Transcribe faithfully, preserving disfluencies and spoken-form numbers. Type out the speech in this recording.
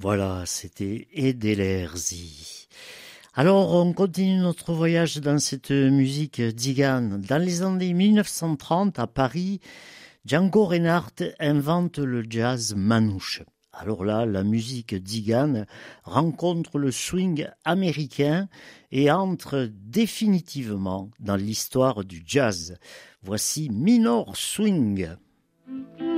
Voilà, c'était Ederzi. Alors, on continue notre voyage dans cette musique tzigane. Dans les années mille neuf cent trente, à Paris, Django Reinhardt invente le jazz manouche. Alors là, la musique tzigane rencontre le swing américain et entre définitivement dans l'histoire du jazz. Voici Minor Swing. Mm-hmm.